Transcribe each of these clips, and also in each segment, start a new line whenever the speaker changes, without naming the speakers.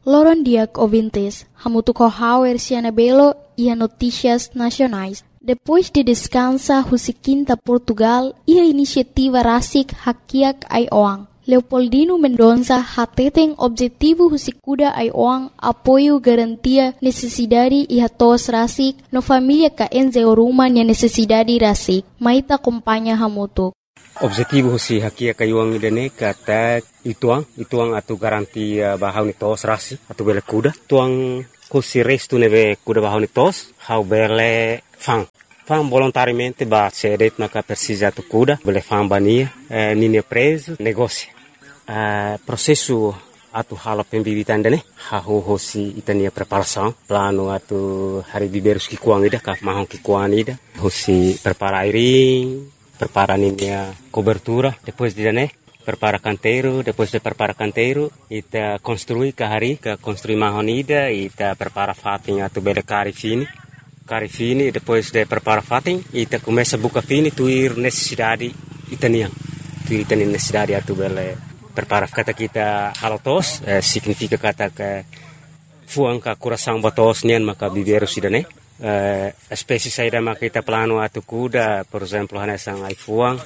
Loron Diak ouvintes, hamutu kohauer Cianabelo e a notícias nacionais. Depois de descansa Husiquinta Portugal e a iniciativa Rasik Hakiak Aioang. Leopoldino Mendonça hateten objetivo Husikuda Aioang apoio garantia necessidade e hatos Rasik no família ka enzeoruma nia necessidade Rasik. Maita acompanha hamutu.
Objetivo si hakia kayuang idane kata ituang atu garanti bahau ni tos rasi atu bele kuda tuang kusi restu neve kuda bahau ni tos hau bele fang volontariamente ba sedet maka persija tu kuda bele fang bania nini preso negócio processo atu hala pembibitan dane hau hosi itania preparação plano atu hari biberus ki kuang ida ka mahong ki kuang ida hosi prepara airing prepara a cobertura, depois de prepara canteiro, depois de prepara canteiro, ita construi construi mahonida, ita prepara fatin atu bele cari fini, depois de prepara fatin, ita começa buka fini, tuir necessidade itanian, necessidade atu bele prepara kata kita halotos, significa kata que fuang ka coração batos nian maka biberu sidane. Espécie saída makita plano atu kuda, por exemplo, hanesang ai fuang,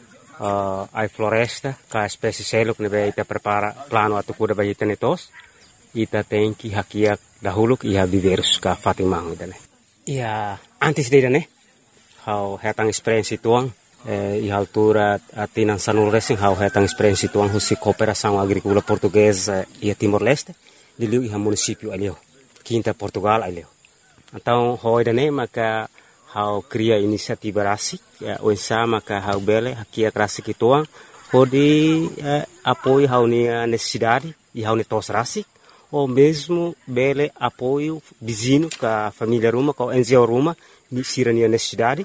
ai floresta, ka espécie seluk nebe ita prepara plano atu kuda bagi tenetos, ita tenki hakiak dahuluk iha biverus ka fatimang idane. Ia antes de idane, hau hetang experiência tuang, iha altura atinan sanul racing hau hetang experiência tuang husi cooperação agrícola portuguesa ia Timor-Leste, diliu iha município alio, Quinta Portugal alio. Então, hoje né, maka hau cria inisiativa rasik, oensa maka hau bele hakia rasik ituang, hodi apoio hau nia necessidade e hau tos rasik, ou mesmo bele apoio vizinho ka família ruma, ka NGO ruma, ni sira nia necessidade,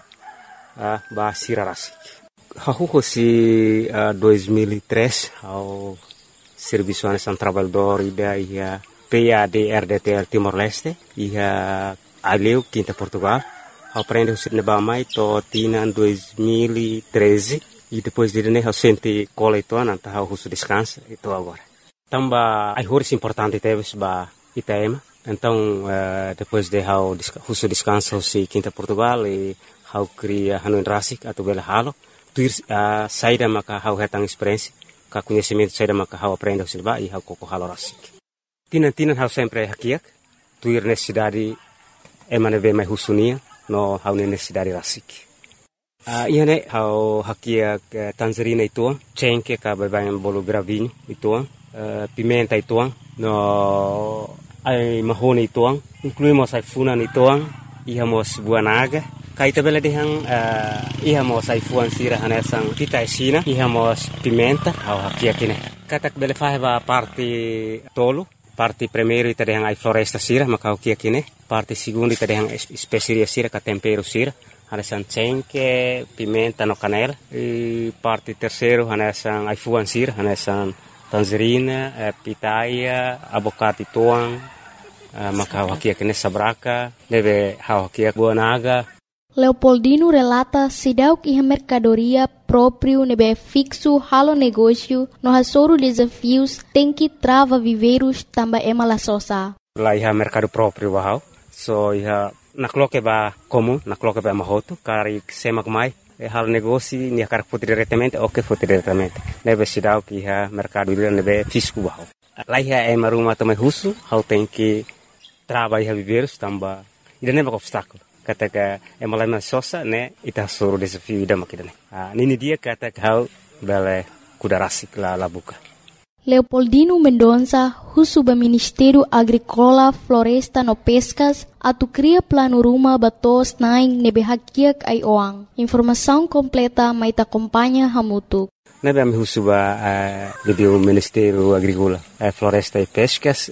ba sira rasik. Hau hosi 2003, hau Serviço Nacional Trabalhador ida ia PAD-RDTL Timor-Leste, ia Aleu, Quinta Portugal, aprende o cinema mais to tina em 2013 e depois de né eu senti cola e toa nanta eu russo descansa e tô agora. Tamba ai horas importante teve ba Itaema, então depois de eu russo descansa o si Quinta Portugal e eu cria Hanoi Rasik atau bela halo, tuir saída maka eu retang experiência, ka conhecimento saída maka eu aprende o silba e eu koko halo Rasik. Tina eu sempre hakiak, tuir necessidade emane ve mai husunia no hau necessidade rasik. Iane hau hakia tangerina ituang, cengke ka babayan bolo gravinho ituang, pimenta ituang, no ai mahone ituang, incluímos ai funan ituang, ihamos buanaga, kaita bela dehang ihamos ai fuan sira hanesang pita esina, ihamos pimenta hau hakia kine. Katak bele faheba parte tolo, parte primeiro ita dehang ai floresta sira maka kia kine, parte segundo ita dehang especiaria sira ka tempero sira, hanesan cengke, pimenta no canela, e parte terceiro hanesan ai fuan sira, hanesan tangerina, pitaya, abocate tuang, maka kia kine sabraka, deve kia buanaga.
Leopoldino relata sidauk iha mercadoria próprio nebe fixo halo negócio no hasoro desafios tem que trava viveiros tamba ema la sosa.
Lá iha mercado próprio bahau, so iha nakloke ba comum, nakloke ba mahoto, kari semak mai, halo negócio ni akar foto diretamente, ok foto diretamente. Nebe sidauk iha mercado nebe fisco bahau. Lá iha ema rumah também russo, hau tem que trava iha viveiros tamba, ida neba obstáculo. Kata ka emalai sosa ne ita suru desafio ida makidane. Nini dia kata kau bele kuda rasik la buka.
Leopoldino Mendonça, husuba Ministério Agrícola, Floresta no Pescas, atu cria plano ruma batos naing nebe hakiak ai oang. Informação completa maita acompanha hamutu.
Nebe ami husuba o Ministério Agrícola, Floresta e Pescas,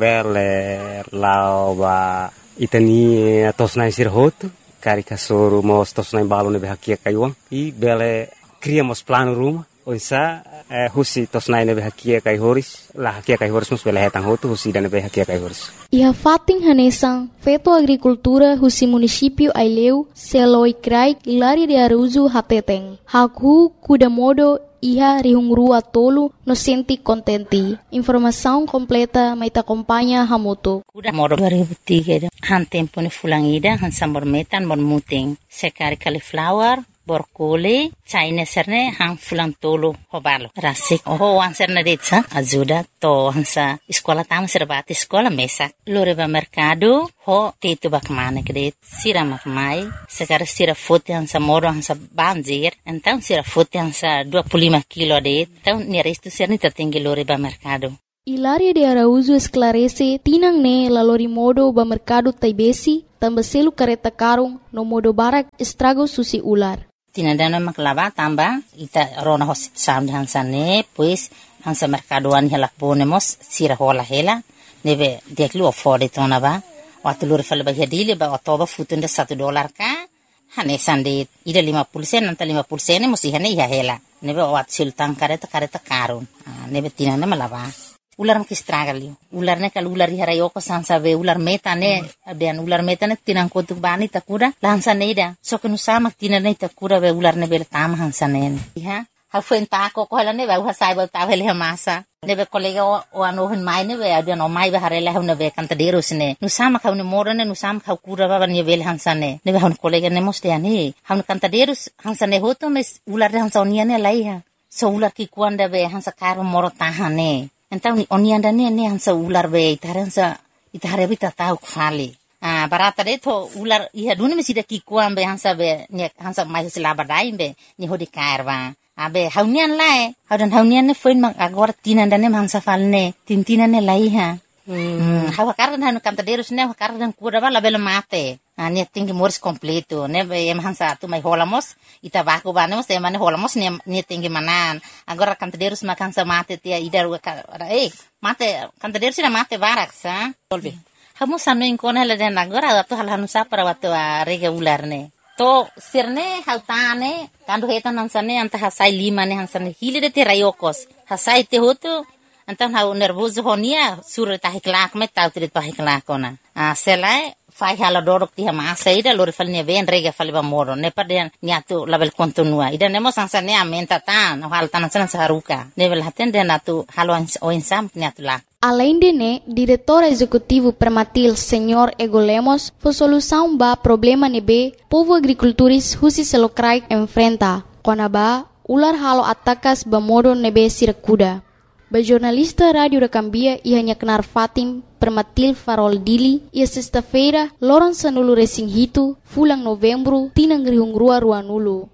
bele lao ba itani tosnai sirhoto, cari kasoro mos tosnai balo nebe hakia kaiuang, e bele criamos plano ruma, Onsa husi tosnai nebe hakia kai horis la hakia kai horis mus bela hetang hotu husi dan nebe hakia kai horis.
Iha fating hanesang feto agricultura husi município Aileu seloi krai Ilari de Araújo hateteng. Haku kuda modo iha rihungrua tolu no senti contenti. Informação completa maita acompanha Hamutu.
Kuda modo 2003 han tempo ni fulangida han sambor metan bon muting. Sekari cauliflower borkole China serne hang fulang tolo hobalo rasik oho wan serne detsa ajuda to hansa sekolah tam serbati sekolah mesak loreba mercado ho tetu bakmane kede sira makmai sekarang sira fote hansa moro hansa banjir então sira fote hansa 25 kilo de então ni resto serni tertinggi loreba mercado.
Ilaria de Araújo esclarece tinang ne lalori modo ba mercado taibesi tambaselu kareta karung no modo barak estrago susi ular.
Tinadana maklava tamba ita rona hosit sound hansane pues hansa mercadoan hela ponemos sira hola hela neve deklu afford tona ba watulur fal ba hedile ba todo futunda $1 ka hane sande ida 50% nanta 50% musi hane ya hela neve wat sultan kareta karun neve tinana malava ular makistragali ular ne kal ular hara yoko sansa be ular metane abian ular metane tinang kotuk bani takura lansa neida so kenu sama tinane takura be ular ne bel tam hansanen ha ha fenta ko ko ne be ha sai ba ta hele masa ne be kolega o ano hin mai ne be abian o mai be harela ne be kanta deros ne nu sama ka ne morane nu sama ka kura ba ne bel hansane ne be han kolega ne moste ani han kanta deros hansane hoto mes ular hansa oniane laiha so ular ki kuanda be hansa karo moro tahane. Então onianda ne hansa ular be itare bita tau kfali barata de to ular iha duni mesida ki kuam be hansa be ne hansa mai sila badai be ni hodi karwa abe haunian lae haunian ne foin mang agora tinanda ne hansa falne tintina ne laiha hawa kardan hanu kanta derus ne kardan kura bala bela mate ne tingi moris completo ne be em hansa tu mai holamos ita baku banemos e mane holamos ne tingi manan agora kanta derus makan sa mate tia idar mate kanta derus na mate varaksa solve hamu sanu inkona hele den agora tu hal hanu sa para watu rega ular ne to sirne hautane kandu hetan hansane anta hasai lima ne hansane hile de te rayokos hasai te hotu antan hau nervoso honia sura tahiklak me tau trit tahiklak kona selai fai hala dorok ti hama saida lori falnya ven rega falba moro ne paden niatu label kontinua ida nemo sansane amenta tan hal tanan san saruka level haten den atu halwan oinsam niatu la.
Além de ne, diretor executivo Permatil Senhor Ego Lemos, foi solução ba problema nebe povo agricultores husi selokrai enfrenta. Konaba ular halo atakas ba modo nebe sirakuda. Ba jornalista Rádio da Cambia ia nyaknar Fatim Permatil Farol Dili ia sexta-feira loron sanulu resing hitu fulang novembro tinang rihungrua ruanulu.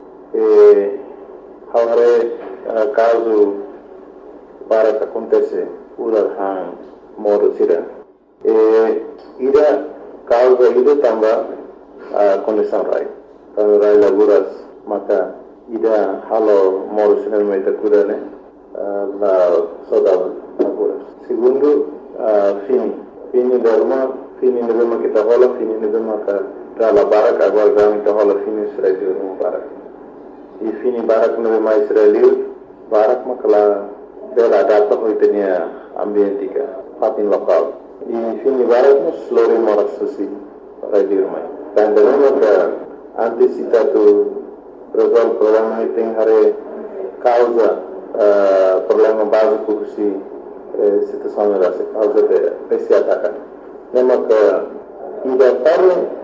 Haware caso para que acontece ular hang modo sira. Ida causa ida tamba condição rai. Kalau rai laguras maka ida halo modo sira meta kuda ne la saudade laguras. Segundo fini derma kita hola fini derma ka dala barak agora vamos kita hola fini Israel no barak. E fini barak no mais Israel barak makala dela data hoitenia ambientika fatin lokal. E fini barak no slori moras susi Israel mai. Dan derma ka antisipatu resolve problema tem hare causa problema básico si situação da causa de esse ataque. Lembra que ida para